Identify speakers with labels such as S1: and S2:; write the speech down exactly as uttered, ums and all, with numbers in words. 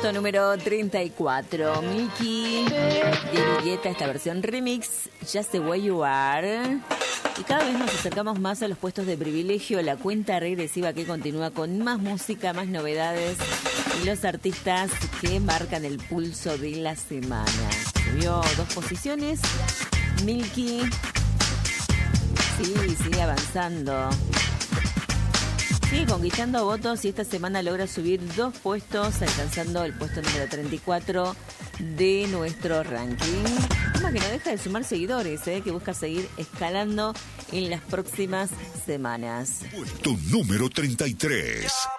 S1: puesto número treinta y cuatro. Milky de Guetta, esta versión remix, Just the Way You Are. Y cada vez nos acercamos más a los puestos de privilegio, la cuenta regresiva que continúa con más música, más novedades y los artistas que marcan el pulso de la semana. Subió dos posiciones, Milky, sí, sigue avanzando. Sigue conquistando votos y esta semana logra subir dos puestos, alcanzando el puesto número treinta y cuatro de nuestro ranking. Tema que no deja de sumar seguidores, ¿eh? Que busca seguir escalando en las próximas semanas.
S2: Puesto número treinta y tres.